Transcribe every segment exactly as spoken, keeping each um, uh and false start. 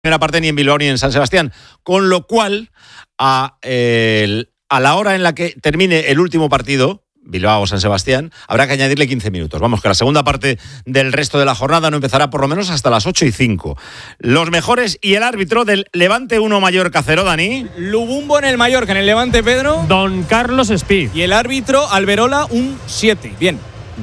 primera parte ni en Bilbao ni en San Sebastián, con lo cual a, eh, a la hora en la que termine el último partido, Bilbao o San Sebastián, habrá que añadirle quince minutos. Vamos, que la segunda parte del resto de la jornada no empezará por lo menos hasta las ocho y cinco. Los mejores y el árbitro del Levante uno Mallorca cero, Dani. Lubumbo en el Mallorca, en el Levante, Pedro. Don Carlos Espí. Y el árbitro Alberola un siete. Bien.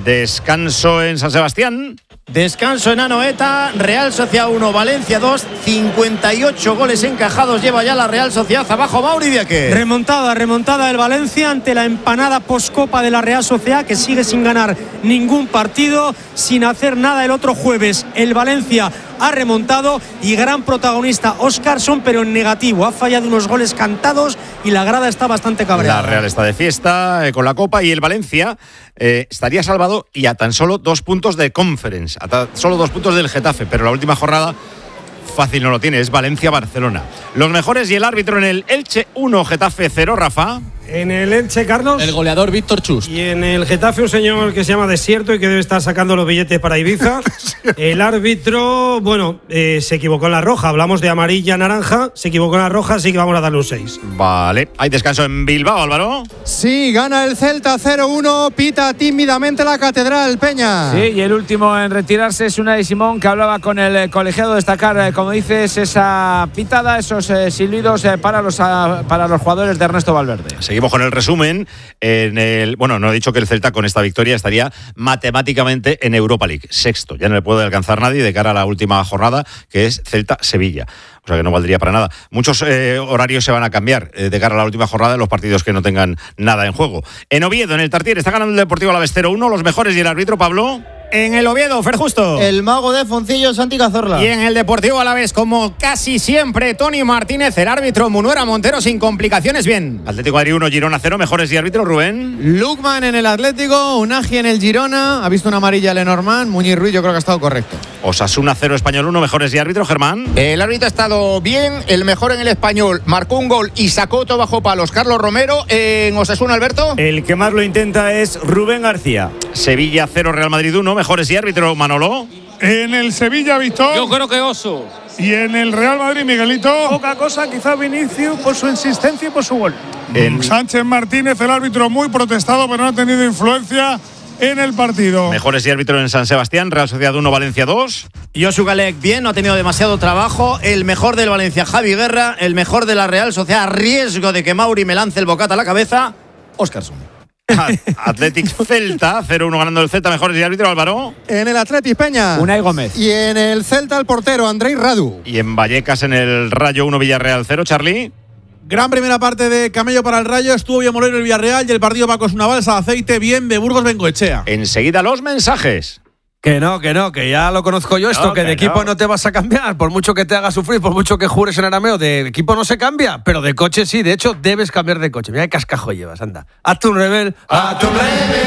Descanso en San Sebastián. Descanso en Anoeta, Real Sociedad uno, Valencia dos, cincuenta y ocho goles encajados lleva ya la Real Sociedad. Abajo Mauri Diaque. Remontada, remontada del Valencia ante la empanada poscopa de la Real Sociedad, que sigue sin ganar ningún partido, sin hacer nada el otro jueves. El Valencia ha remontado y gran protagonista Óscarson, pero en negativo. Ha fallado unos goles cantados y la grada está bastante cabreada. La Real está de fiesta eh, con la Copa y el Valencia eh, estaría salvado y a tan solo dos puntos de Conference, a tan solo dos puntos del Getafe, pero la última jornada fácil no lo tiene, es Valencia-Barcelona. Los mejores y el árbitro en el Elche uno, Getafe cero, Rafa. En el Elche, Carlos. El goleador Víctor Chus. Y en el Getafe, un señor que se llama Desierto y que debe estar sacando los billetes para Ibiza. El árbitro, bueno, eh, se equivocó en la roja. Hablamos de amarilla, naranja. Se equivocó en la roja, así que vamos a darle un seis. Vale. Hay descanso en Bilbao, Álvaro. Sí, gana el Celta cero uno. Pita tímidamente la Catedral, Peña. Sí, y el último en retirarse es Unai Simón, que hablaba con el colegiado. Destacar, eh, como dices, esa pitada, esos eh, silbidos eh, para, los, uh, para los jugadores de Ernesto Valverde. Sí. Seguimos con el resumen. En el, bueno, no he dicho que el Celta con esta victoria estaría matemáticamente en Europa League, sexto. Ya no le puede alcanzar nadie de cara a la última jornada, que es Celta-Sevilla. O sea que no valdría para nada. Muchos eh, horarios se van a cambiar eh, de cara a la última jornada en los partidos que no tengan nada en juego. En Oviedo, en el Tartier, está ganando el Deportivo Alavés cero uno. Los mejores y el árbitro, Pablo. En el Oviedo, Fer Justo. El mago de Foncillo, Santi Cazorla. Y en el Deportivo Alavés, como casi siempre, Toni Martínez, el árbitro Munuera Montero, sin complicaciones, bien. Atlético de Madrid uno, Girona cero, mejores y árbitro, Rubén. Lukman en el Atlético, Unagi en el Girona. Ha visto una amarilla a Lenormand. Muñiz Ruiz, yo creo que ha estado correcto. Osasuna cero, Español uno, mejores y árbitro, Germán. El árbitro ha estado bien, el mejor en el Español. Marcó un gol y sacó todo bajo palos Carlos Romero. En Osasuna, Alberto. El que más lo intenta es Rubén García. Sevilla cero, Real Madrid uno, mejores y árbitro, Manolo. En el Sevilla, Víctor. Yo creo que Oso. Y en el Real Madrid, Miguelito. Poca cosa, quizá Vinicius por su insistencia y por su gol. En Sánchez Martínez, el árbitro muy protestado, pero no ha tenido influencia en el partido. Mejores y árbitro en San Sebastián, Real Sociedad uno, Valencia dos. Josu Galec, bien, no ha tenido demasiado trabajo. El mejor del Valencia, Javi Guerra. El mejor de la Real Sociedad, a riesgo de que Mauri me lance el bocata a la cabeza, Óscarson. Athletic Celta cero uno ganando el Celta, mejores y árbitro, Álvaro. En el Athletic, Peña. Unai Gómez. Y en el Celta, el portero, Andrei Radu. Y en Vallecas, en el Rayo uno, Villarreal cero, Charlie. Gran primera parte de Camello para el Rayo. Estuvo bien Molero el Villarreal y el partido Paco es una balsa de aceite. Bien de Burgos Bengoechea. Enseguida los mensajes. Que no, que no, que ya lo conozco yo esto, no, que, que de equipo no. no te vas a cambiar, por mucho que te haga sufrir, por mucho que jures en arameo, de equipo no se cambia, pero de coche sí, de hecho debes cambiar de coche. Mira qué cascajo llevas, anda. Hazte un Rebel, hazte un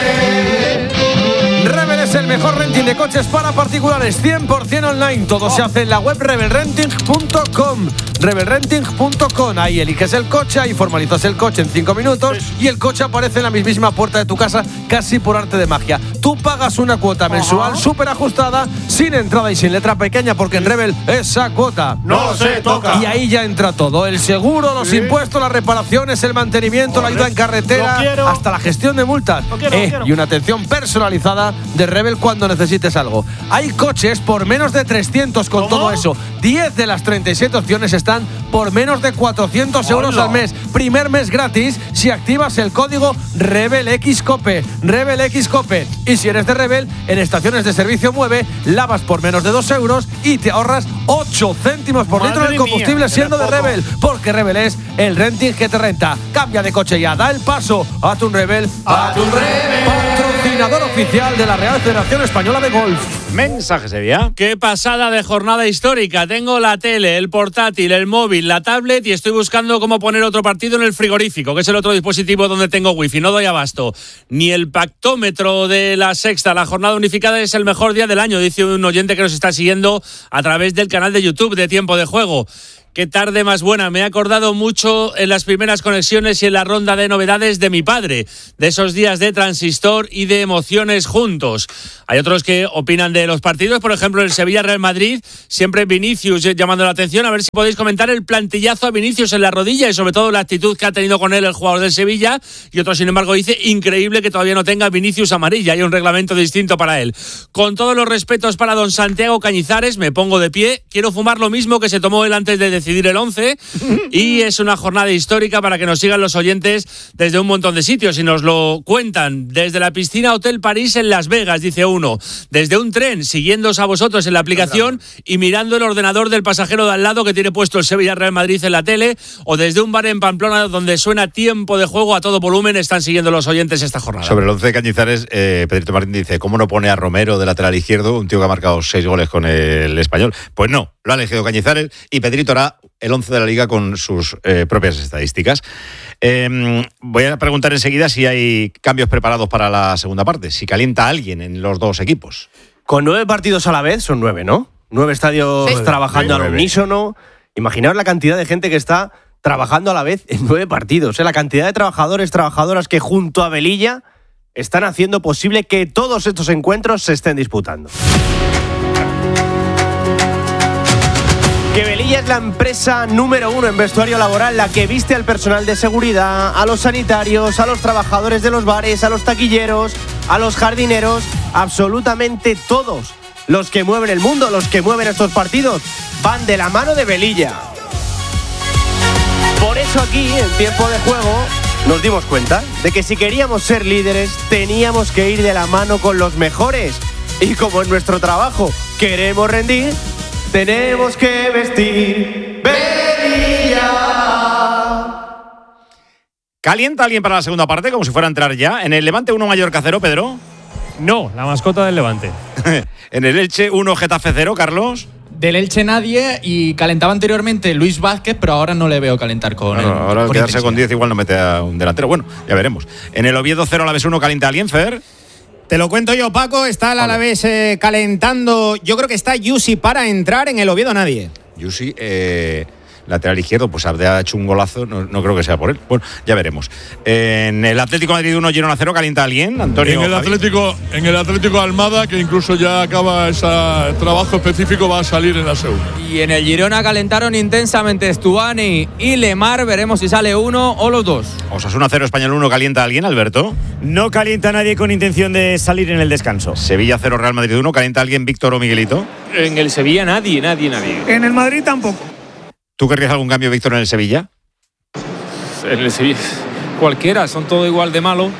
Rebel. Rebel es el mejor renting de coches para particulares, cien por ciento online. Todo oh. se hace en la web rebel renting punto com. rebel renting punto com. Ahí eliges el coche, ahí formalizas el coche en cinco minutos y el coche aparece en la mismísima puerta de tu casa, casi por arte de magia. Tú pagas una cuota mensual súper ajustada, sin entrada y sin letra pequeña, porque en Rebel esa cuota no se toca. Y ahí ya entra todo: el seguro, los sí. impuestos, las reparaciones, el mantenimiento, Correcto. la ayuda en carretera, hasta la gestión de multas. Lo quiero, eh, lo quiero. Y una atención personalizada de Rebel cuando necesites algo. Hay coches por menos de trescientos con ¿Cómo? todo eso. diez de las treinta y siete opciones están por menos de cuatrocientos euros al mes. Primer mes gratis si activas el código RebelXCope. RebelXCope. Y si eres de Rebel, en estaciones de servicio Mueve, lavas por menos de dos euros y te ahorras ocho céntimos por litro del combustible, mía, siendo de Rebel. Porque Rebel es el renting que te renta. Cambia de coche ya, da el paso. Hazte un Rebel. Hazte un Rebel. Patrocinador oficial de la Real Federación Española de Golf. Mensajes de día. Qué pasada de jornada histórica. Tengo la tele, el portátil, el móvil, la tablet y estoy buscando cómo poner otro partido en el frigorífico, que es el otro dispositivo donde tengo wifi. No doy abasto. Ni el pactómetro de la sexta. La jornada unificada es el mejor día del año, dice un oyente que nos está siguiendo a través del canal de YouTube de Tiempo de Juego. Qué tarde más buena. Me he acordado mucho en las primeras conexiones y en la ronda de novedades de mi padre, de esos días de transistor y de emociones juntos. Hay otros que opinan de los partidos, por ejemplo, el Sevilla-Real Madrid, siempre Vinicius llamando la atención. A ver si podéis comentar el plantillazo a Vinicius en la rodilla y sobre todo la actitud que ha tenido con él el jugador del Sevilla. Y otro, sin embargo, dice increíble que todavía no tenga Vinicius amarilla. Hay un reglamento distinto para él. Con todos los respetos para don Santiago Cañizares, me pongo de pie. Quiero fumar lo mismo que se tomó él antes de decidir el once y es una jornada histórica para que nos sigan los oyentes desde un montón de sitios y nos lo cuentan. Desde la piscina Hotel París en Las Vegas, dice uno. Desde un tren, siguiéndoos a vosotros en la aplicación y mirando el ordenador del pasajero de al lado que tiene puesto el Sevilla Real Madrid en la tele, o desde un bar en Pamplona donde suena tiempo de juego a todo volumen, están siguiendo los oyentes esta jornada. Sobre el once de Cañizares, eh, Pedrito Martín dice, ¿cómo no pone a Romero de lateral izquierdo, un tío que ha marcado seis goles con el Español? Pues no, lo ha elegido Cañizares y Pedrito hará el once de la Liga con sus eh, propias estadísticas. Eh, voy a preguntar enseguida si hay cambios preparados para la segunda parte, si calienta alguien en los dos equipos. Con nueve partidos a la vez, son nueve, ¿no? Nueve estadios sí. trabajando al unísono. Imaginaos la cantidad de gente que está trabajando a la vez en nueve partidos. ¿eh? La cantidad de trabajadores, trabajadoras que junto a Velilla están haciendo posible que todos estos encuentros se estén disputando. Que Velilla es la empresa número uno en vestuario laboral, la que viste al personal de seguridad, a los sanitarios, a los trabajadores de los bares, a los taquilleros, a los jardineros, absolutamente todos los que mueven el mundo, los que mueven estos partidos, van de la mano de Velilla. Por eso aquí, en tiempo de juego, nos dimos cuenta de que si queríamos ser líderes, teníamos que ir de la mano con los mejores. Y como en nuestro trabajo queremos rendir, tenemos que vestir Velilla. ¿Calienta alguien para la segunda parte, como si fuera a entrar ya? ¿En el Levante uno Mallorca cero, Pedro? No, la mascota del Levante. ¿En el Elche uno Getafe cero, Carlos? Del Elche nadie, y calentaba anteriormente Luis Vázquez, pero ahora no le veo calentar con bueno, él. Ahora con quedarse intensidad. con diez igual no mete a un delantero. Bueno, ya veremos. En el Oviedo cero Alavés uno, ¿calienta alguien, Fer? Te lo cuento yo, Paco. Está el Alavés eh, calentando. Yo creo que está Yusi para entrar. En el Oviedo nadie. Yusi, eh, lateral izquierdo, pues ha hecho un golazo. No, no creo que sea por él. Bueno, ya veremos. En el Atlético Madrid uno, Girona cero, ¿calienta alguien? Antonio. En el Atlético, en el Atlético Almada, que incluso ya acaba ese trabajo específico, va a salir en la segunda. Y en el Girona calentaron intensamente Stuani y Lemar. Veremos si sale uno o los dos. Osasuna cero, Español uno, ¿calienta alguien, Alberto? No calienta nadie con intención de salir en el descanso. Sevilla cero, Real Madrid uno, ¿calienta alguien, Víctor o Miguelito? En el Sevilla nadie, nadie, nadie. En el Madrid tampoco. ¿Tú querrías algún cambio, Víctor, en el Sevilla? En el Sevilla cualquiera, son todos igual de malos.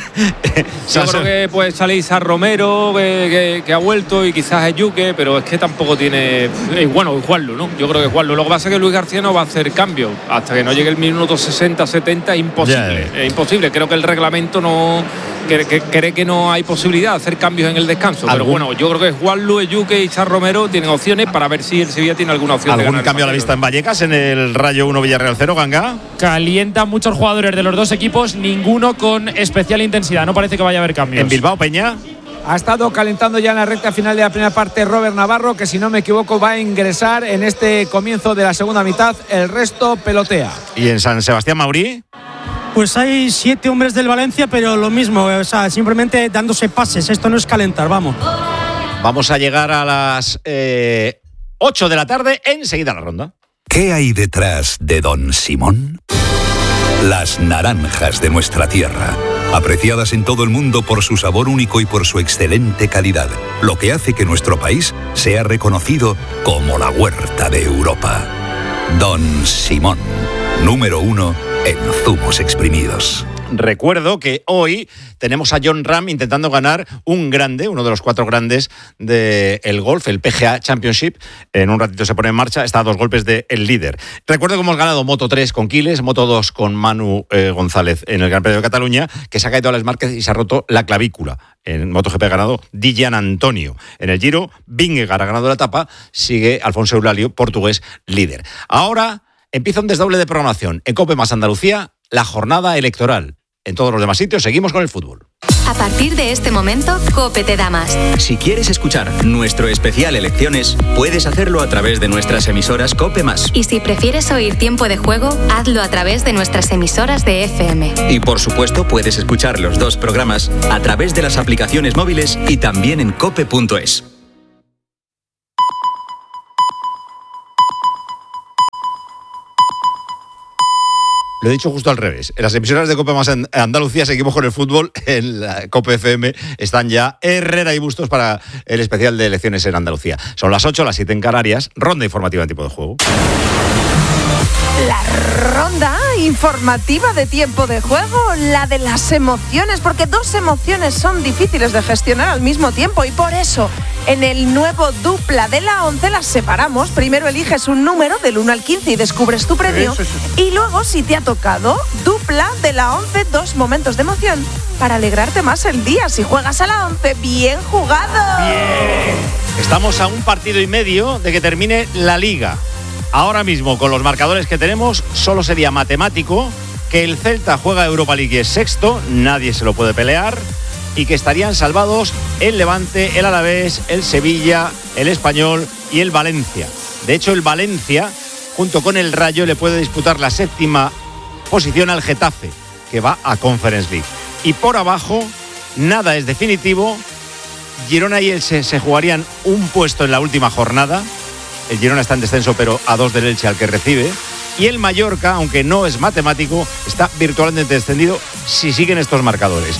Yo creo que puede salir San Romero, que, que, que ha vuelto, y quizás es Yuque, pero es que tampoco tiene. Es bueno, es Juanlu, ¿no? Yo creo que es Juanlu. Lo que pasa es que Luis García no va a hacer cambio. Hasta que no llegue el minuto sesenta, setenta, es imposible. Yeah. Es imposible. Creo que el reglamento no. Que, que, cree que no hay posibilidad de hacer cambios en el descanso. ¿Algún? Pero bueno, yo creo que es Juanlu, es Yuque y San Romero tienen opciones para ver si el Sevilla tiene alguna opción. ¿Algún de ganar cambio a la vista en Vallecas, en el Rayo uno, Villarreal cero, Ganga? Calientan muchos jugadores de los dos equipos, ninguno con especial intensidad. No parece que vaya a haber cambios. ¿En Bilbao, Peña? Ha estado calentando ya en la recta final de la primera parte Robert Navarro, que si no me equivoco va a ingresar en este comienzo de la segunda mitad. El resto pelotea. ¿Y en San Sebastián, Maurí? Pues hay siete hombres del Valencia, pero lo mismo, o sea, simplemente dándose pases. Esto no es calentar, vamos. Vamos a llegar a las eh, ocho de la tarde, enseguida la ronda. ¿Qué hay detrás de Don Simón? Las naranjas de nuestra tierra, apreciadas en todo el mundo por su sabor único y por su excelente calidad, lo que hace que nuestro país sea reconocido como la huerta de Europa. Don Simón, número uno en zumos exprimidos. Recuerdo que hoy tenemos a Jon Rahm intentando ganar un grande, uno de los cuatro grandes del golf, el P G A Championship. En un ratito se pone en marcha, está a dos golpes del líder. Recuerdo que hemos ganado Moto tres con Quiles, Moto dos con Manu eh, González en el Gran Premio de Cataluña, que se ha caído a Alex Márquez y se ha roto la clavícula. En MotoGP ha ganado Di Gianantonio. En el Giro, Vingegaard ha ganado la etapa, sigue Alfonso Eulalio, portugués, líder. Ahora empieza un desdoble de programación. En COPE más Andalucía, la jornada electoral. en todos los demás sitios. Seguimos con el fútbol. A partir de este momento, COPE te da más. Si quieres escuchar nuestro especial Elecciones, puedes hacerlo a través de nuestras emisoras COPE más. Y si prefieres oír Tiempo de Juego, hazlo a través de nuestras emisoras de F M. Y por supuesto, puedes escuchar los dos programas a través de las aplicaciones móviles y también en cope punto es. Lo he dicho justo al revés. En las emisoras de COPE más en Andalucía seguimos con el fútbol. En la COPE F M están ya Herrera y Bustos para el especial de elecciones en Andalucía. Son las ocho, las siete en Canarias. Ronda informativa en Tiempo de Juego. La ronda informativa de Tiempo de Juego, la de las emociones, porque dos emociones son difíciles de gestionar al mismo tiempo y por eso en el nuevo dupla de la once las separamos. Primero eliges un número del uno al quince y descubres tu premio. Eso, eso. Y luego, si te ha tocado, dupla de la once, dos momentos de emoción para alegrarte más el día. Si juegas a la once, bien jugado. Bien. Estamos a un partido y medio de que termine la Liga. Ahora mismo, con los marcadores que tenemos, solo sería matemático que el Celta juega Europa League y es sexto, nadie se lo puede pelear, y que estarían salvados el Levante, el Alavés, el Sevilla, el Español y el Valencia. De hecho, el Valencia, junto con el Rayo, le puede disputar la séptima posición al Getafe, que va a Conference League. Y por abajo, nada es definitivo. Girona y Elche se jugarían un puesto en la última jornada. El Girona está en descenso, pero a dos del Elche al que recibe. Y el Mallorca, aunque no es matemático, está virtualmente descendido si siguen estos marcadores.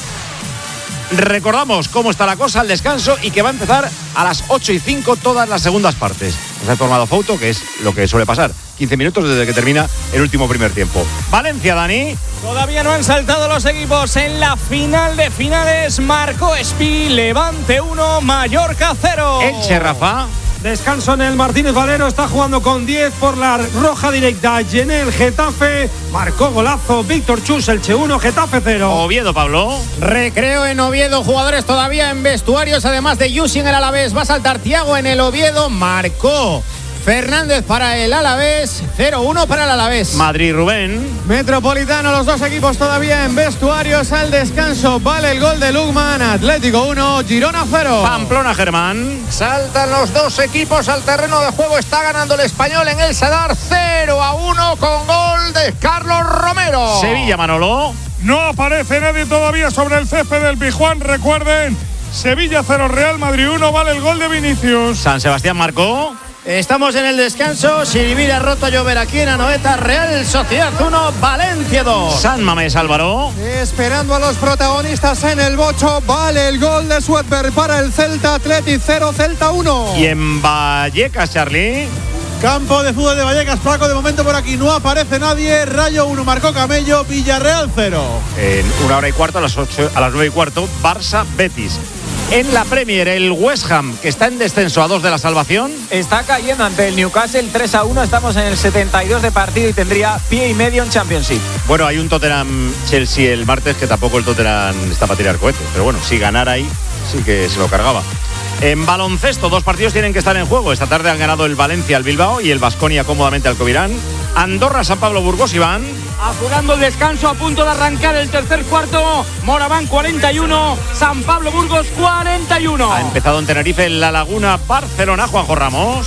Recordamos cómo está la cosa al descanso y que va a empezar a las ocho y cinco todas las segundas partes. Nos ha informado Fouto, que es lo que suele pasar. quince minutos desde que termina el último primer tiempo. Valencia, Dani. Todavía no han saltado los equipos en la final de finales. Marcó Espi, Levante uno, Mallorca cero. Elche, Rafa. Descanso en el Martínez Valero, está jugando con diez por la roja directa. Yenel, Getafe, marcó golazo Víctor Chus, Elche uno, Getafe cero. Oviedo, Pablo. Recreo en Oviedo, jugadores todavía en vestuarios, además de Yusi en el Alavés. Va a saltar Thiago en el Oviedo, marcó Fernández para el Alavés, cero uno para el Alavés. Madrid, Rubén. Metropolitano, los dos equipos todavía en vestuarios al descanso. Vale el gol de Lukman, Atlético uno, Girona cero. Pamplona, Germán. Saltan los dos equipos al terreno de juego. Está ganando el Español en el Sadar cero a uno con gol de Carlos Romero. Sevilla, Manolo. No aparece nadie todavía sobre el césped del Pizjuán. Recuerden, Sevilla cero, Real Madrid uno. Vale el gol de Vinicius. San Sebastián marcó. Estamos en el descanso. Silvira roto llover aquí en Anoeta. Real Sociedad uno, Valencia dos. San Mamés, Álvaro. Esperando a los protagonistas en el bocho. Vale el gol de Sweatberg para el Celta. Athletic cero, Celta uno. Y en Vallecas, Charlie. Campo de fútbol de Vallecas, Paco. De momento por aquí no aparece nadie. Rayo uno, marcó Camello. Villarreal cero. En una hora y cuarto, a las ocho, a las nueve y cuarto, Barça Betis. En la Premier, el West Ham, que está en descenso a dos de la salvación. Está cayendo ante el Newcastle tres a uno. Estamos en el setenta y dos de partido y tendría pie y medio en Championship. Bueno, hay un Tottenham-Chelsea el martes, que tampoco el Tottenham está para tirar cohetes. Pero bueno, si ganara ahí, sí que se lo cargaba. En baloncesto, dos partidos tienen que estar en juego. Esta tarde han ganado el Valencia al Bilbao y el Baskonia cómodamente al Covirán. Andorra, San Pablo, Burgos, Iván. Apurando el descanso, a punto de arrancar el tercer cuarto. Moraván cuarenta y uno, San Pablo Burgos cuarenta y uno. Ha empezado en Tenerife, en La Laguna, Barcelona, Juanjo Ramos.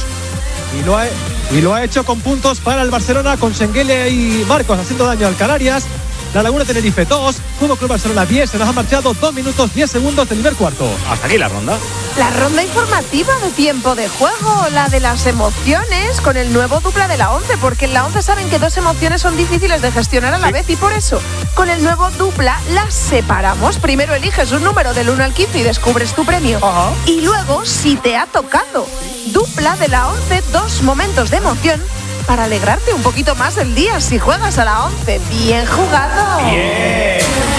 Y lo ha, y lo ha hecho con puntos para el Barcelona, con Senguele y Marcos haciendo daño al Canarias. La Laguna Tenerife dos, Fútbol Club Barcelona diez, se nos ha marchado dos minutos diez segundos del primer cuarto. Hasta aquí la ronda. La ronda informativa de Tiempo de Juego, la de las emociones con el nuevo dupla de la once, porque en la once saben que dos emociones son difíciles de gestionar a la sí. vez y por eso con el nuevo dupla las separamos. Primero eliges un número del uno al quince y descubres tu premio. Uh-huh. Y luego, si te ha tocado dupla de la once, dos momentos de emoción para alegrarte un poquito más el día si juegas a la once. ¡Bien jugado! ¡Bien!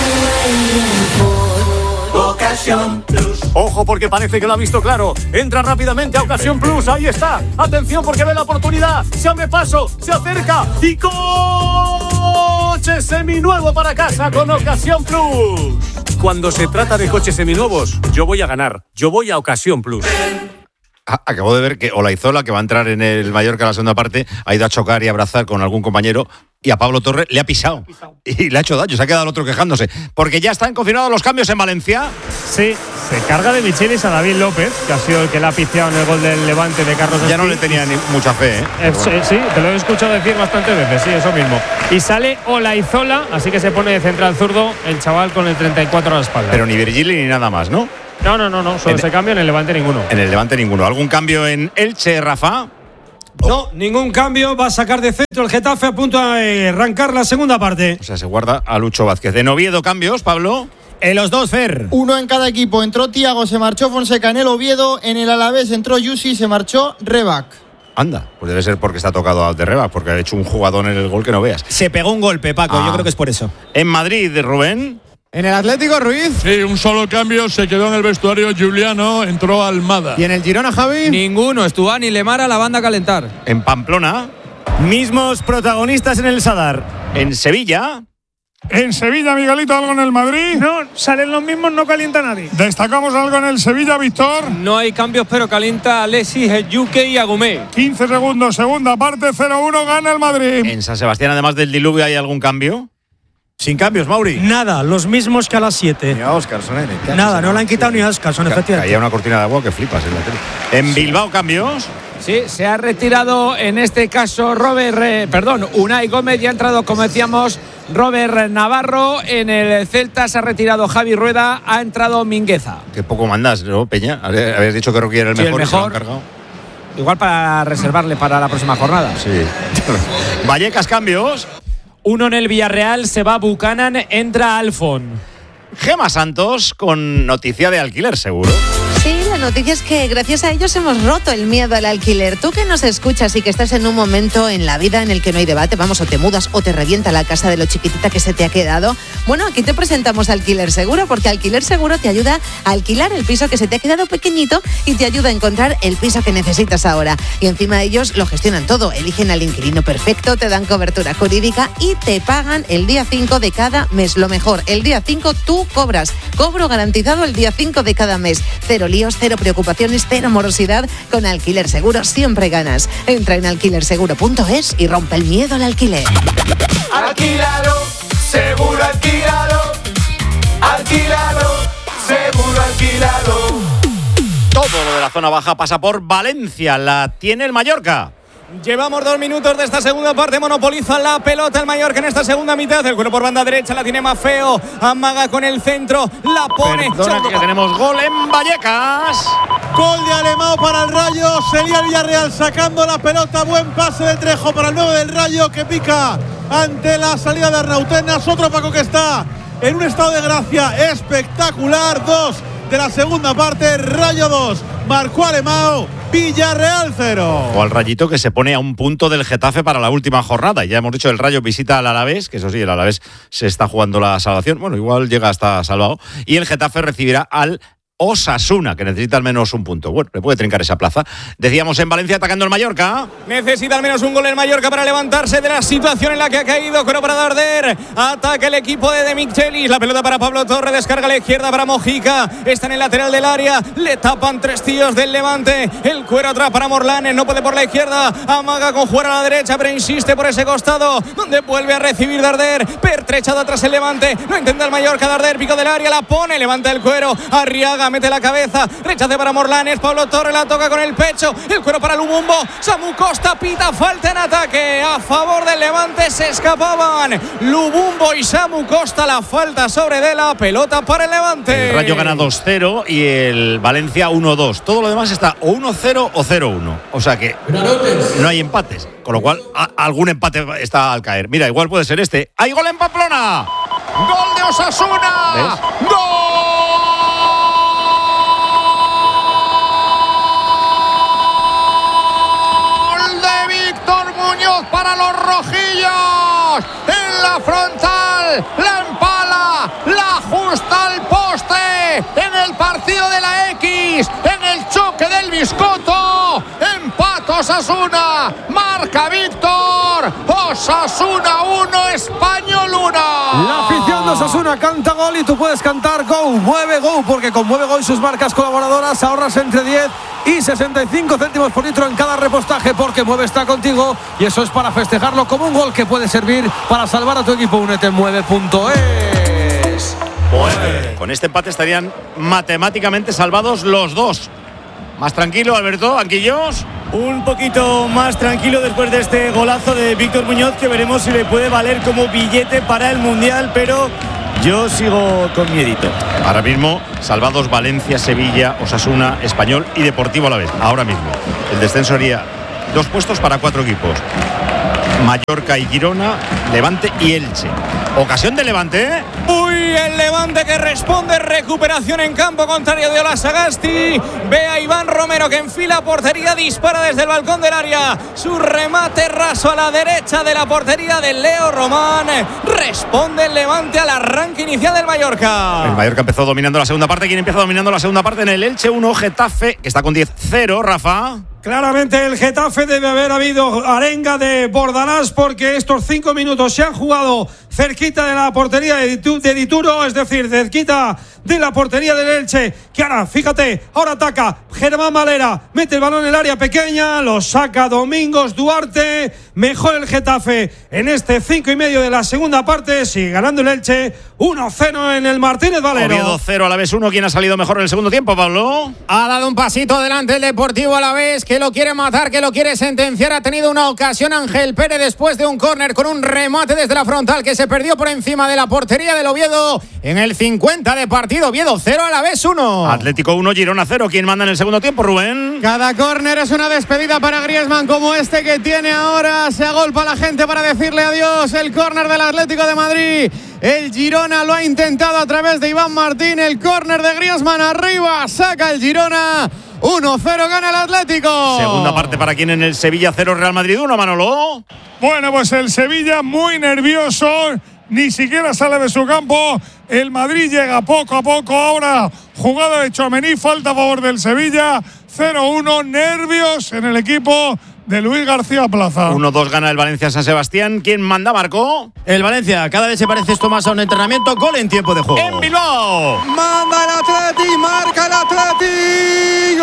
Ocasión Plus. Ojo, porque parece que lo ha visto claro. Entra rápidamente a Ocasión Plus. Ahí está. Atención, porque ve la oportunidad. Se abre paso, se acerca y coche seminuevo para casa con Ocasión Plus. Cuando se trata de coches seminuevos, yo voy a ganar. Yo voy a Ocasión Plus. Acabo de ver que Olaizola, que va a entrar en el Mallorca en la segunda parte, ha ido a chocar y abrazar con algún compañero y a Pablo Torre le ha pisado. Y le ha hecho daño, se ha quedado el otro quejándose. Porque ya están confirmados los cambios en Valencia. Sí, se carga de Michelis a David López, que ha sido el que le ha piciado en el gol del Levante de Carlos Ya Espí. no le tenía ni mucha fe, ¿eh? Eh, sí, sí, te lo he escuchado decir bastantes veces, sí, eso mismo. Y sale Olaizola, así que se pone de central zurdo el chaval con el treinta y cuatro a la espalda. Pero ni Virgili ni nada más, ¿no? No, no, no, no, solo En- se cambia en el Levante ninguno. En el Levante ninguno. ¿Algún cambio en Elche, Rafa? No, ningún cambio. Va a sacar de centro el Getafe a punto de arrancar la segunda parte. O sea, se guarda a Lucho Vázquez. En Oviedo, cambios, Pablo. En los dos, Fer. Uno en cada equipo. Entró Tiago, se marchó Fonseca en el Oviedo. En el Alavés entró Yusi, se marchó Rebac. Anda, pues debe ser porque está tocado a Derreba, porque ha hecho un jugador en el gol que no veas. Se pegó un golpe, Paco. Ah. Yo creo que es por eso. En Madrid, Rubén. En el Atlético, Ruiz. Sí, un solo cambio, se quedó en el vestuario Juliano, entró Almada. Y en el Girona, Javi. Ninguno. Stuani y Lemar a la banda a calentar. En Pamplona. Mismos protagonistas en el Sadar. En Sevilla. En Sevilla, Miguelito, algo en el Madrid. No, salen los mismos, no calienta nadie. Destacamos algo en el Sevilla, Víctor. No hay cambios, pero calienta Alexis, Yuke y Agumé. quince segundos, segunda parte, cero uno, gana el Madrid. En San Sebastián, además del diluvio, ¿hay algún cambio? Sin cambios, Mauri. Nada, los mismos que a las siete. Ni a Oscarson, ¿eh? Nada, no le han quitado ni a Oscarson, efectivamente. Hay una cortina de agua que flipas en la tele. En Bilbao, cambios. Sí, se ha retirado en este caso Robert, eh, perdón, Unai Gómez, ya ha entrado, como decíamos, Robert Navarro. En el Celta se ha retirado Javi Rueda, ha entrado Mingueza. Que poco mandas, ¿no, Peña? Habías dicho que Rocky era el Sí, el mejor, y se lo han mejor. cargado. Igual para reservarle para la próxima jornada. Sí. Vallecas, cambios. Uno en el Villarreal, se va Buchanan, entra Alfon. Gema Santos con noticia de alquiler, seguro. Sí, la noticia es que gracias a ellos hemos roto el miedo al alquiler. Tú que nos escuchas y que estás en un momento en la vida en el que no hay debate, vamos, o te mudas o te revienta la casa de lo chiquitita que se te ha quedado. Bueno, aquí te presentamos Alquiler Seguro, porque Alquiler Seguro te ayuda a alquilar el piso que se te ha quedado pequeñito y te ayuda a encontrar el piso que necesitas ahora. Y encima ellos lo gestionan todo, eligen al inquilino perfecto, te dan cobertura jurídica y te pagan el día cinco de cada mes. Lo mejor, el día cinco tú cobras. Cobro garantizado el día cinco de cada mes. Cero líos, cero preocupaciones, cero morosidad. Con Alquiler Seguro siempre ganas. Entra en alquiler seguro punto es y rompe el miedo al alquiler. Alquílalo, seguro alquílalo. Alquílalo, seguro alquílalo. Todo lo de la zona baja pasa por Valencia. La tiene el Mallorca. Llevamos dos minutos de esta segunda parte. Monopoliza la pelota el Mallorca en esta segunda mitad. El cuero por banda derecha la tiene más feo. Amaga con el centro. La pone. Perdona que tenemos gol en Vallecas. Gol de Alemão para el Rayo. Sería el Villarreal sacando la pelota. Buen pase de Trejo para el nueve del Rayo, que pica ante la salida de Arnautenas. Otro Paco que está en un estado de gracia espectacular. Dos de la segunda parte. Rayo dos. Marcó Alemão. Villarreal cero. O al Rayito, que se pone a un punto del Getafe para la última jornada. Ya hemos dicho, el Rayo visita al Alavés, que eso sí, el Alavés se está jugando la salvación. Bueno, igual llega hasta salvado. Y el Getafe recibirá al Osasuna, que necesita al menos un punto. Bueno, le puede trincar esa plaza. Decíamos en Valencia, atacando el Mallorca. Necesita al menos un gol el Mallorca para levantarse de la situación en la que ha caído. Cuero para Darder. Ataca el equipo de Demichelis. La pelota para Pablo Torre. Descarga a la izquierda para Mojica. Está en el lateral del área. Le tapan tres tíos del Levante. El cuero atrás para Morlanes. No puede por la izquierda. Amaga con jugar a la derecha, pero insiste por ese costado, donde vuelve a recibir Darder. Pertrechado atrás el Levante. No intenta el Mallorca. Darder, pico del área. La pone. Levanta el cuero. Arriaga. Mete la cabeza, rechace para Morlanes, Pablo Torre la toca con el pecho, el cuero para Lubumbo, Samu Costa pita falta en ataque, a favor del Levante, se escapaban Lubumbo y Samu Costa, la falta sobre de la pelota para el Levante. El Rayo gana dos cero y el Valencia uno dos. Todo lo demás está o uno cero o cero uno. O sea que no hay empates, con lo cual a, algún empate está al caer. Mira, igual puede ser este. ¡Hay gol en Pamplona! ¡Gol de Osasuna! ¿Ves? ¡Gol! Para los rojillos, en la frontal, la empala, la ajusta al poste, en el partido de la X, en el choque del Biscotto, empata Osasuna, marca Víctor, Osasuna uno, Español uno. La afición de Osasuna canta gol y tú puedes cantar Go, mueve Go, porque con Mueve Go y sus marcas colaboradoras ahorras entre diez y sesenta y cinco céntimos por litro en cada repostaje, porque Mueve está contigo y eso es para festejarlo como un gol que puede servir para salvar a tu equipo. Únete en mueve punto es. Mueve. Con este empate estarían matemáticamente salvados los dos. Más tranquilo, Alberto, Anquillos. Un poquito más tranquilo después de este golazo de Víctor Muñoz, que veremos si le puede valer como billete para el Mundial, pero yo sigo con miedito. Ahora mismo, salvados Valencia, Sevilla, Osasuna, Español y Deportivo Alavés. Ahora mismo. El descenso sería dos puestos para cuatro equipos. Mallorca y Girona, Levante y Elche. Ocasión de Levante, ¿eh? Uy, el Levante que responde, recuperación en campo contrario de Ola Sagasti. Ve a Iván Romero que enfila portería, dispara desde el balcón del área. Su remate raso a la derecha de la portería de Leo Román. Responde el Levante al arranque inicial del Mallorca. El Mallorca empezó dominando la segunda parte. ¿Quién empieza dominando la segunda parte? En el Elche uno, Getafe, que está con diez cero, Rafa. Claramente el Getafe debe haber habido arenga de Bordalás, porque estos cinco minutos se han jugado cerquita de la portería de Dituro, es decir, cerquita de la portería del Elche, que ahora, fíjate, ahora ataca Germán Valera, mete el balón en el área pequeña, lo saca Domingos Duarte. Mejor el Getafe en este cinco y medio de la segunda parte, sigue ganando el Elche uno cero en el Martínez Valero. Oviedo cero, Alavés uno. ¿Quién ha salido mejor en el segundo tiempo, Pablo? Ha dado un pasito adelante el Deportivo Alavés, que lo quiere matar, que lo quiere sentenciar. Ha tenido una ocasión Ángel Pérez después de un córner con un remate desde la frontal que se perdió por encima de la portería del Oviedo en el cincuenta de partido. Oviedo cero, Alavés uno. Atlético uno, Girona cero. ¿Quién manda en el segundo tiempo, Rubén? Cada córner es una despedida para Griezmann, como este que tiene ahora. Se agolpa la gente para decirle adiós. El córner del Atlético de Madrid. El Girona lo ha intentado a través de Iván Martín. El córner de Griezmann arriba. Saca el Girona. uno cero gana el Atlético. Segunda parte para quien en el Sevilla cero, Real Madrid uno, Manolo. Bueno, pues el Sevilla muy nervioso. Ni siquiera sale de su campo. El Madrid llega poco a poco. Ahora jugada de Tchouaméni, falta a favor del Sevilla. cero uno, nervios en el equipo de Luis García Plaza. uno dos gana el Valencia San Sebastián. ¿Quién manda, Marco? El Valencia. Cada vez se parece esto más a un entrenamiento. Gol en tiempo de juego. En Bilbao. Manda el Atleti, marca el Atleti.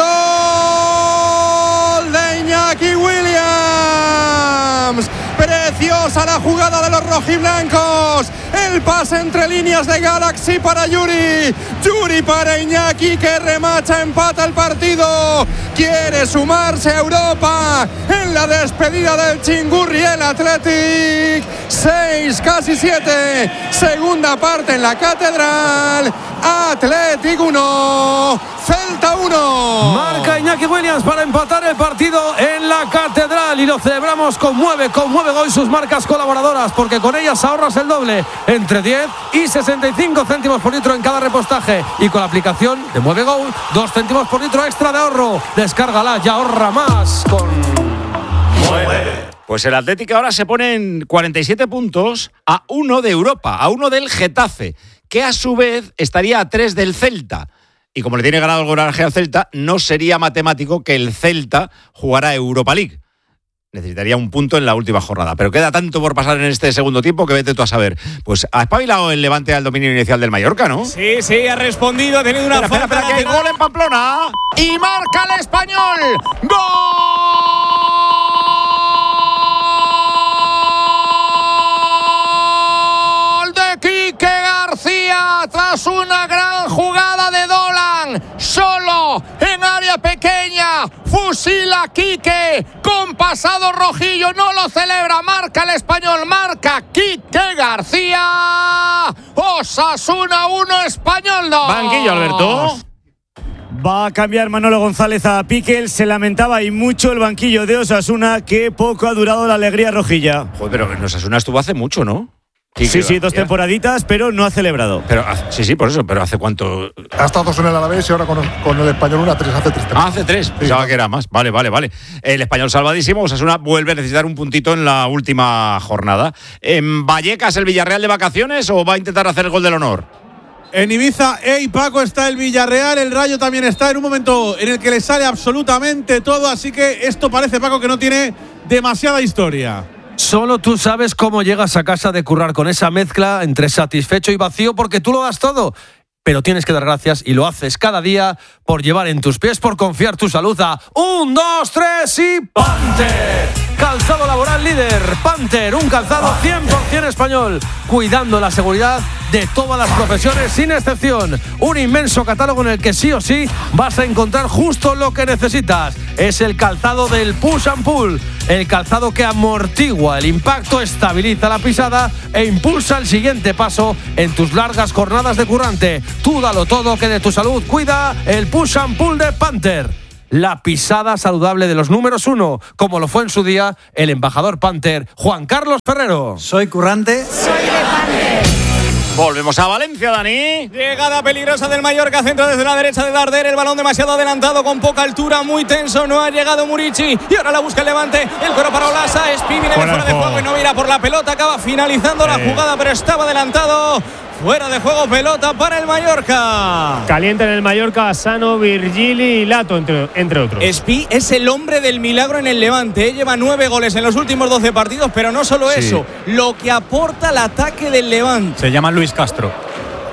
Gol de Iñaki Williams. Preciosa la jugada de los rojiblancos. El pase entre líneas de Galaxy para Yuri. Yuri para Iñaki, que remacha, empata el partido. Quiere sumarse a Europa en la despedida del Chingurri el Athletic. seis, casi siete. Segunda parte en la Catedral. Athletic uno, Celta uno. Marca Iñaki Williams para empatar el partido en la Catedral y lo celebramos con Mueve, con Mueve Go y sus marcas colaboradoras, porque con ellas ahorras el doble, entre diez y sesenta y cinco céntimos por litro en cada repostaje, y con la aplicación de Mueve Go, dos céntimos por litro extra de ahorro. Descárgala y ahorra más con Mueve. Pues el Atlético ahora se pone en cuarenta y siete puntos, a uno de Europa, a uno del Getafe, que a su vez estaría a tres del Celta. Y como le tiene ganado el goraje al Celta, no sería matemático que el Celta jugara Europa League. Necesitaría un punto en la última jornada. Pero queda tanto por pasar en este segundo tiempo que vete tú a saber. Pues ha espabilado el Levante al dominio inicial del Mallorca, ¿no? Sí, sí, ha respondido, ha tenido una espera, falta. Espera, espera, que hay gol en Pamplona. Y marca el Español. ¡Gol! Quique García, tras una gran jugada de Dolan, solo en área pequeña, fusila Quique con pasado rojillo, no lo celebra, marca el Español, marca Quique García. Osasuna uno, Español dos. Banquillo, Alberto. Va a cambiar Manolo González a Piquel. Se lamentaba y mucho el banquillo de Osasuna, que poco ha durado la alegría rojilla. Joder, pero en Osasuna estuvo hace mucho, ¿no? Sí, sí, sí, dos temporaditas, pero no ha celebrado. Pero sí, sí, por eso, pero ¿hace cuánto? Ha estado dos en el Alavés y ahora con, con el Español una tres, hace tres. Ah, hace tres, sí. Pensaba que era más. Vale, vale, vale. El Español salvadísimo, Osasuna vuelve a necesitar un puntito en la última jornada. ¿En Vallecas el Villarreal de vacaciones o va a intentar hacer el gol del honor? En Ibiza, ey, Paco, está el Villarreal, el Rayo también está en un momento en el que le sale absolutamente todo, así que esto parece, Paco, que no tiene demasiada historia. Solo tú sabes cómo llegas a casa de currar con esa mezcla entre satisfecho y vacío porque tú lo das todo. Pero tienes que dar gracias y lo haces cada día por llevar en tus pies, por confiar tu salud a un, dos, tres y Panther. Calzado laboral líder, Panther, un calzado cien por ciento español, cuidando la seguridad de todas las profesiones sin excepción. Un inmenso catálogo en el que sí o sí vas a encontrar justo lo que necesitas. Es el calzado del push and pull, el calzado que amortigua el impacto, estabiliza la pisada e impulsa el siguiente paso en tus largas jornadas de currante. Tú dalo todo, que de tu salud cuida el push and pull de Panther. La pisada saludable de los números uno, como lo fue en su día el embajador Panther, Juan Carlos Ferrero. Soy currante. Soy de Panther. Volvemos a Valencia, Dani. Llegada peligrosa del Mallorca, centro desde la derecha de Darder, el balón demasiado adelantado, con poca altura, muy tenso, no ha llegado Murici y ahora la busca el Levante, el coro para Olasa, Espi viene de fuera de juego y no mira por la pelota, acaba finalizando la jugada, pero estaba adelantado. Fuera de juego, pelota para el Mallorca. Caliente en el Mallorca, Sano, Virgili y Lato, entre, entre otros. Espi es el hombre del milagro en el Levante. ¿eh? Lleva nueve goles en los últimos doce partidos, pero no solo sí. eso, lo que aporta el ataque del Levante. Se llama Luis Castro.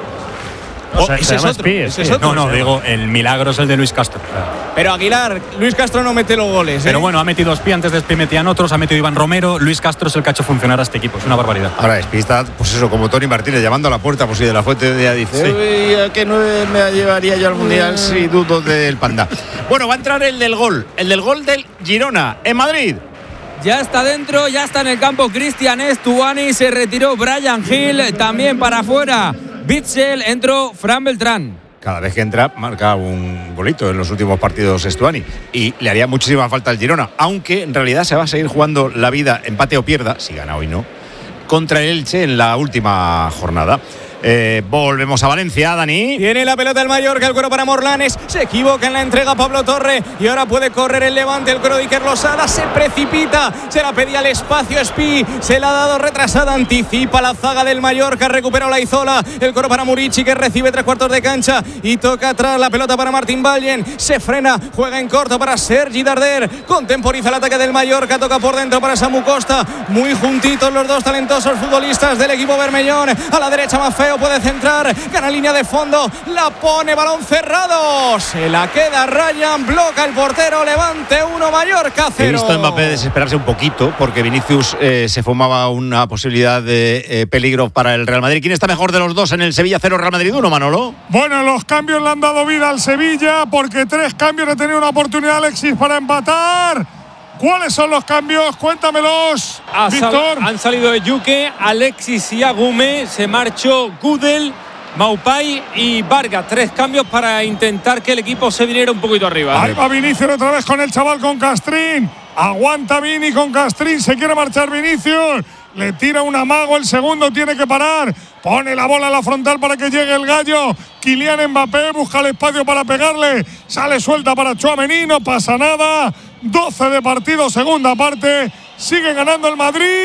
Oh, o sea, ese, es otro, Espi, ese es otro. No, no, digo, el milagro es el de Luis Castro. Pero Aguilar, Luis Castro no mete los goles. ¿eh? Pero bueno, ha metido Espi, antes de Espi metían otros, ha metido Iván Romero. Luis Castro es el que ha hecho funcionar a este equipo, es una barbaridad. Ahora Espi está, pues eso, como Tony Martínez, llamando a la puerta, pues si de la Fuente ya dice, sí. Uy, ¿a qué nueve me llevaría yo al Mundial si dudo del Panda? Bueno, va a entrar el del gol, el del gol del Girona, en Madrid. Ya está dentro, ya está en el campo Cristian Estuani, se retiró Brian Hill, también para afuera Bitzel, entró Fran Beltrán. Cada vez que entra marca un golito en los últimos partidos Estuani y le haría muchísima falta al Girona, aunque en realidad se va a seguir jugando la vida, empate o pierda, si gana hoy no, contra el Elche en la última jornada. Eh, volvemos a Valencia, Dani. Tiene la pelota el Mallorca, el cuero para Morlanes. Se equivoca en la entrega Pablo Torre y ahora puede correr el Levante. El cuero de Iker Losada se precipita. Se la pedía al espacio Espi. Se la ha dado retrasada. Anticipa la zaga del Mallorca. Recupera Olaizola. El cuero para Murici, que recibe tres cuartos de cancha y toca atrás la pelota para Martín Vallen. Se frena. Juega en corto para Sergi Darder. Contemporiza el ataque del Mallorca. Toca por dentro para Samu Costa. Muy juntitos los dos talentosos futbolistas del equipo bermellón. A la derecha más feo. Puede centrar, gana línea de fondo, la pone, balón cerrado, se la queda Ryan, bloca el portero, Levante uno, Mallorca cero. He visto a Mbappé desesperarse un poquito porque Vinicius eh, se fumaba una posibilidad de eh, peligro para el Real Madrid. ¿Quién está mejor de los dos en el Sevilla cero Real Madrid uno, Manolo? Bueno, los cambios le han dado vida al Sevilla porque tres cambios ha tenido una oportunidad Alexis para empatar. ¿Cuáles son los cambios? Cuéntamelos, ha Víctor. Sal, han salido de Yuque, Alexis y Agume, se marchó Gudel, Maupay y Vargas. Tres cambios para intentar que el equipo se viniera un poquito arriba. Ahí va Vinicius otra vez con el chaval, con Castrín. Aguanta Vini con Castrín, se quiere marchar Vinicius. Le tira un amago, el segundo tiene que parar. Pone la bola a la frontal para que llegue el gallo. Kylian Mbappé busca el espacio para pegarle. Sale suelta para Tchouaméni, no pasa nada. doce de partido, segunda parte. Sigue ganando el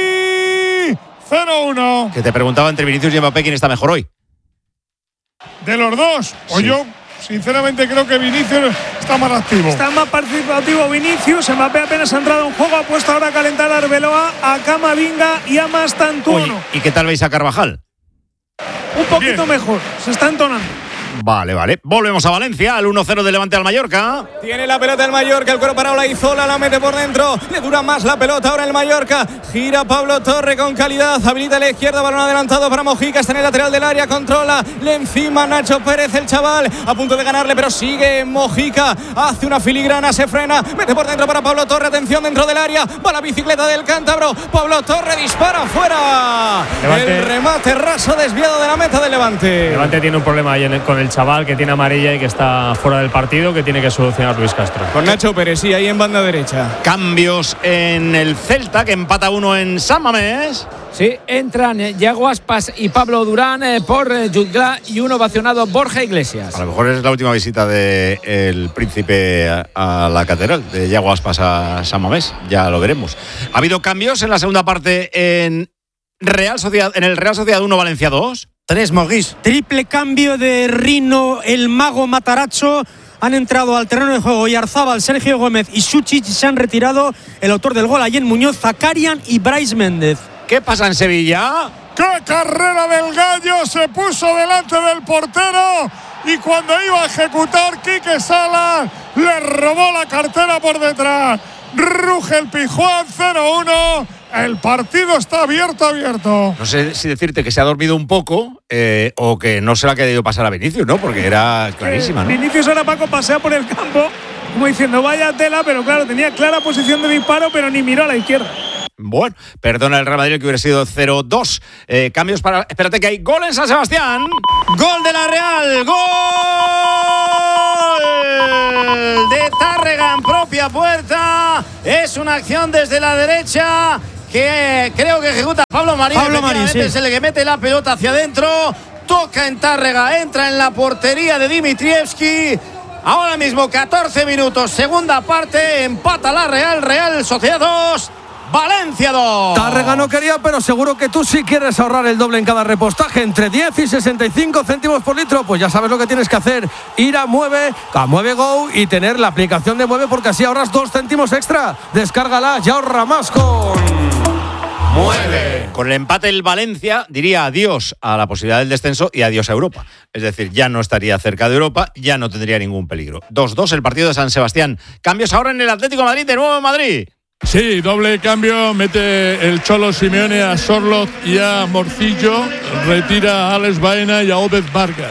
Madrid. cero uno. Que te preguntaba entre Vinicius y Mbappé quién está mejor hoy. De los dos, o sí. yo sinceramente creo que Vinicius está más activo. Está más participativo Vinicius. Mbappé apenas ha entrado en juego. Ha puesto ahora a calentar a Arbeloa, a Camavinga y a Mastantuono. ¿Y qué tal veis a Carvajal? Un poquito Bien. mejor, se está entonando. Vale, vale. Volvemos a Valencia, al uno cero de Levante al Mallorca. Tiene la pelota el Mallorca, el cuero para Olaizola, la mete por dentro. Le dura más la pelota ahora el Mallorca. Gira Pablo Torre con calidad, habilita a la izquierda, balón adelantado para Mojica, está en el lateral del área, controla, le encima Nacho Pérez, el chaval, a punto de ganarle, pero sigue Mojica, hace una filigrana, se frena, mete por dentro para Pablo Torre, atención dentro del área, va la bicicleta del cántabro, Pablo Torre dispara fuera. Levante. El remate raso desviado de la meta del Levante. Levante tiene un problema ahí en el, con el chaval que tiene amarilla y que está fuera del partido, que tiene que solucionar Luis Castro. Con Nacho Pérez, sí, ahí en banda derecha. Cambios en el Celta, que empata uno en San Mamés. Sí, entran Yago Aspas y Pablo Durán eh, por eh, Jutgla y un ovacionado Borja Iglesias. A lo mejor es la última visita del príncipe a, a la catedral, de Yago Aspas a San Mamés. Ya lo veremos. Ha habido cambios en la segunda parte en Real Sociedad, en el Real Sociedad uno, Valencia dos. Tres Moguís. Triple cambio de Rino, el mago Matarazzo. han entrado al terreno de juego Yarzábal, Sergio Gómez y Suchic, se han retirado el autor del gol, Allen Muñoz, Zakarian y Brais Méndez. ¿Qué pasa en Sevilla? ¡Qué carrera del Gallo! Se puso delante del portero y cuando iba a ejecutar, Quique Salas le robó la cartera por detrás. Ruge el Pijuán, cero uno. El partido está abierto, abierto. No sé si decirte que se ha dormido un poco eh, o que no se le ha querido pasar a Vinicius, ¿no? Porque era clarísima, ¿no? Vinicius ahora, Paco, pasea por el campo como diciendo vaya tela, pero claro, tenía clara posición de disparo, pero ni miró a la izquierda. Bueno, perdona el Real Madrid que hubiera sido cero dos. Eh, cambios para... Espérate que hay gol en San Sebastián. Gol de la Real. Gol de Tárrega en propia puerta. Es una acción desde la derecha que creo que ejecuta Pablo Marín. Pablo Marín, sí. Es el que mete la pelota hacia adentro. Toca en Tárrega, entra en la portería de Dimitrievski. Ahora mismo catorce minutos, segunda parte, empata la Real, Real Sociedad dos, Valencia dos. Tárrega no quería, pero seguro que tú sí quieres ahorrar el doble en cada repostaje, entre diez y sesenta y cinco céntimos por litro. Pues ya sabes lo que tienes que hacer, ir a Mueve, a Mueve Go y tener la aplicación de Mueve, porque así ahorras dos céntimos extra. Descárgala y ahorra más con Mueve. Con el empate el Valencia diría adiós a la posibilidad del descenso y adiós a Europa. Es decir, ya no estaría cerca de Europa, ya no tendría ningún peligro. dos dos el partido de San Sebastián. Cambios ahora en el Atlético de Madrid, de nuevo en Madrid. Sí, doble cambio, mete el Cholo Simeone a Sorloth y a Morcillo, retira a Alex Baena y a Obed Vargas.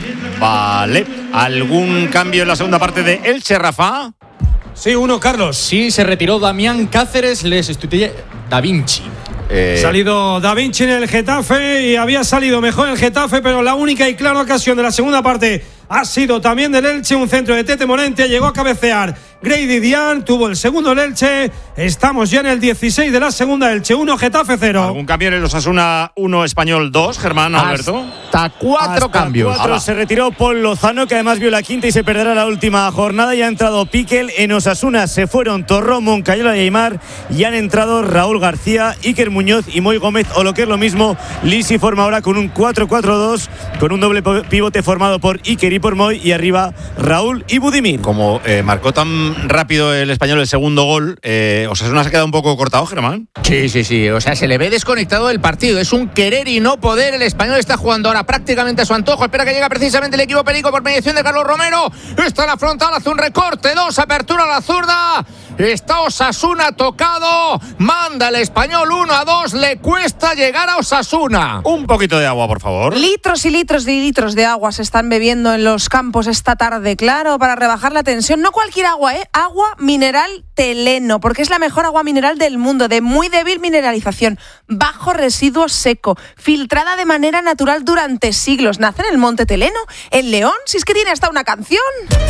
Vale, ¿algún cambio en la segunda parte de Elche, Rafa? Sí, uno, Carlos. Sí, se retiró Damián Cáceres, le sustituye Da Vinci. Eh... Salido Da Vinci en el Getafe y había salido mejor el Getafe, pero la única y clara ocasión de la segunda parte ha sido también del Elche, un centro de Tete Morente, llegó a cabecear Grady Dian, tuvo el segundo el Elche, estamos ya en el dieciséis de la segunda, Elche uno, Getafe cero. ¿Algún cambio en el Osasuna uno, Español dos, Germán, Alberto? Hasta cuatro Hasta cambios. Cuatro. Se retiró Paul Lozano, que además vio la quinta y se perderá la última jornada, y ha entrado Piquel. En Osasuna se fueron Torró, Moncayola y Aimar, y han entrado Raúl García, Iker Muñoz y Moy Gómez, o lo que es lo mismo, Lisi forma ahora con un cuatro cuatro dos, con un doble pivote formado por Iker y por Moy, y arriba Raúl y Budimir. Como eh, marcó tan rápido el Español el segundo gol, eh, Osasuna se ha quedado un poco cortado, Germán. Sí, sí, sí, o sea, se le ve desconectado del partido, es un querer y no poder. El Español está jugando ahora prácticamente a su antojo, espera que llega precisamente el equipo perico por mediación de Carlos Romero, está en la frontal, hace un recorte, dos, apertura a la zurda, está Osasuna tocado, manda el Español uno a dos, le cuesta llegar a Osasuna. Un poquito de agua, por favor. Litros y litros y litros de agua se están bebiendo en los campos esta tarde, claro, para rebajar la tensión. No cualquier agua, ¿eh? Agua mineral Teleno, porque es la mejor agua mineral del mundo, de muy débil mineralización, bajo residuo seco, filtrada de manera natural durante siglos. Nace en el Monte Teleno, en León, si es que tiene hasta una canción.